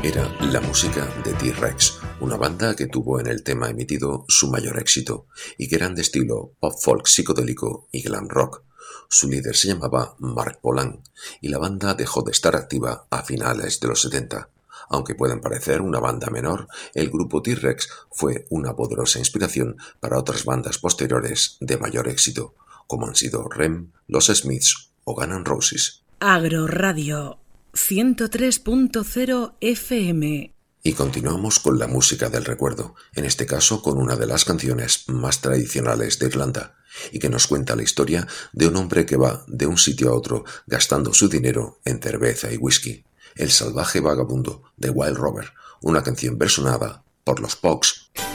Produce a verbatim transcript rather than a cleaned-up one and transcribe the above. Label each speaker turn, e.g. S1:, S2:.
S1: Era la música de T-Rex, una banda que tuvo en el tema emitido su mayor éxito y que eran de estilo pop-folk psicodélico y glam rock. Su líder se llamaba Mark Bolan y la banda dejó de estar activa a finales de los setenta. Aunque pueden parecer una banda menor, el grupo T-Rex fue una poderosa inspiración para otras bandas posteriores de mayor éxito, como han sido R E M, Los Smiths o Guns N' Roses.
S2: Agroradio ciento tres punto cero F M.
S1: Y continuamos con la música del recuerdo, en este caso con una de las canciones más tradicionales de Irlanda, y que nos cuenta la historia de un hombre que va de un sitio a otro gastando su dinero en cerveza y whisky. El salvaje vagabundo de Wild Rover, una canción versionada por los Pogues.